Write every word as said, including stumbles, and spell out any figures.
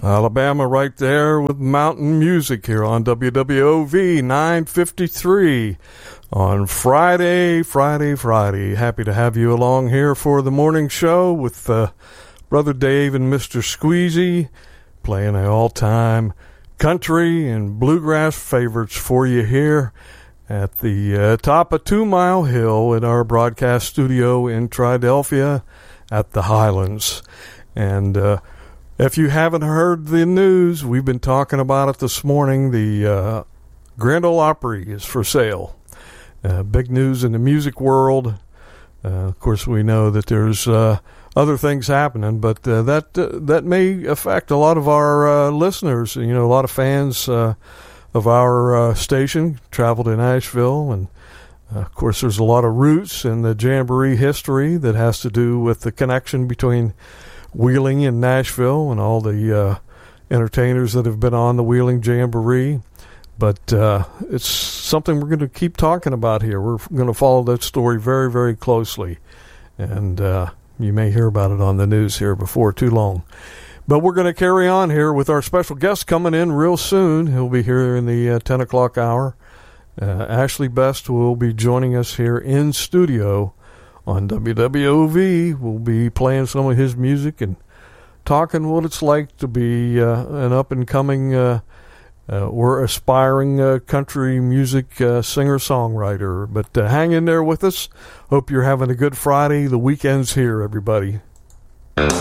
Alabama right there with Mountain Music here on W W O V nine fifty-three on Friday, Friday, Friday. Happy to have you along here for the morning show with uh, Brother Dave and Mister Squeezy playing the all-time country and bluegrass favorites for you here at the uh, top of Two Mile Hill in our broadcast studio in Triadelphia at the Highlands. And uh, if you haven't heard the news, we've been talking about it this morning. The uh, Grand Ole Opry is for sale. Uh, big news in the music world. Uh, of course, we know that there's uh, other things happening, but uh, that uh, that may affect a lot of our uh, listeners. You know, a lot of fans uh, of our uh, station travel to Nashville, and uh, of course, there's a lot of roots in the Jamboree history that has to do with the connection between Wheeling and Nashville and all the uh, entertainers that have been on the Wheeling Jamboree. But uh, it's something we're going to keep talking about here. We're going to follow that story very, very closely. And uh, you may hear about it on the news here before too long. But we're going to carry on here with our special guest coming in real soon. He'll be here in the uh, ten o'clock hour. Uh, Ashley Best will be joining us here in studio on W W O V. We'll be playing some of his music and talking what it's like to be uh, an up-and-coming uh, uh, or aspiring uh, country music uh, singer-songwriter. But uh, hang in there with us. Hope you're having a good Friday. The weekend's here, everybody.